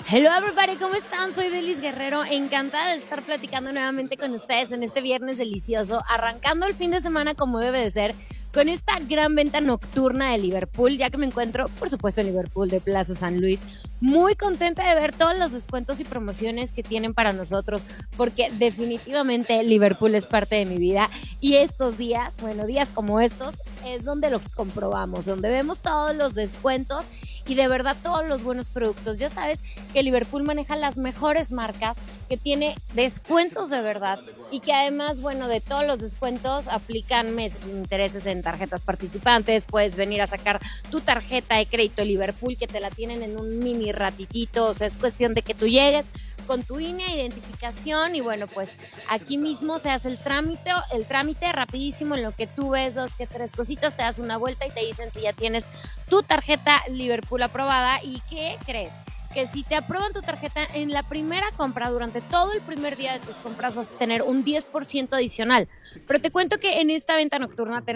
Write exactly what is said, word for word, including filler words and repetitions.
Hello everybody, ¿cómo están? Soy Delis Guerrero, encantada de estar platicando nuevamente con ustedes en este viernes delicioso, arrancando el fin de semana como debe de ser, con esta gran venta nocturna de Liverpool, ya que me encuentro, por supuesto, en Liverpool de Plaza San Luis, muy contenta de ver todos los descuentos y promociones que tienen para nosotros, porque definitivamente Liverpool es parte de mi vida y estos días, bueno, días como estos, es donde los comprobamos, donde vemos todos los descuentos y de verdad todos los buenos productos. Ya sabes que Liverpool maneja las mejores marcas, que tiene descuentos de verdad y que además, bueno, de todos los descuentos aplican meses sin intereses en tarjetas participantes. Puedes venir a sacar tu tarjeta de crédito Liverpool, que te la tienen en un mini ratitito. O sea, es cuestión de que tú llegues con tu I N E, identificación, y bueno, pues aquí mismo se hace el trámite, el trámite rapidísimo, en lo que tú ves dos que tres cositas, te das una vuelta y te dicen si ya tienes tu tarjeta Liverpool aprobada. ¿Y qué crees? Que si te aprueban tu tarjeta en la primera compra, durante todo el primer día de tus compras vas a tener un diez por ciento adicional. Pero te cuento que en esta venta nocturna